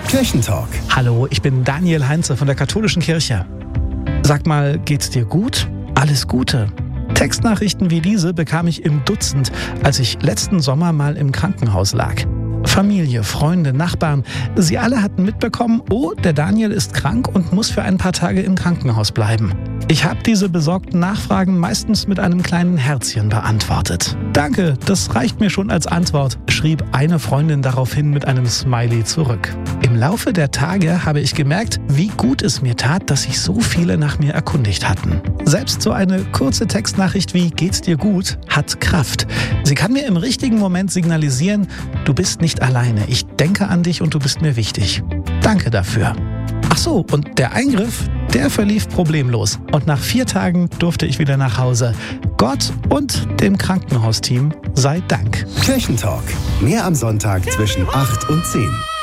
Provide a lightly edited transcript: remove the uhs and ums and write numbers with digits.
Kirchentalk. Hallo, ich bin Daniel Heinze von der Katholischen Kirche. Sag mal, geht's dir gut? Alles Gute. Textnachrichten wie diese bekam ich im Dutzend, als ich letzten Sommer mal im Krankenhaus lag. Familie, Freunde, Nachbarn, sie alle hatten mitbekommen, oh, der Daniel ist krank und muss für ein paar Tage im Krankenhaus bleiben. Ich habe diese besorgten Nachfragen meistens mit einem kleinen Herzchen beantwortet. Danke, das reicht mir schon als Antwort, schrieb eine Freundin daraufhin mit einem Smiley zurück. Im Laufe der Tage habe ich gemerkt, wie gut es mir tat, dass sich so viele nach mir erkundigt hatten. Selbst so eine kurze Textnachricht wie "Geht's dir gut?" hat Kraft. Sie kann mir im richtigen Moment signalisieren, du bist nicht alleine, ich denke an dich und du bist mir wichtig. Danke dafür. Ach so, und der Eingriff, der verlief problemlos. Und nach 4 Tagen durfte ich wieder nach Hause. Gott und dem Krankenhausteam sei Dank. Kirchentalk. Mehr am Sonntag zwischen 8 und 10.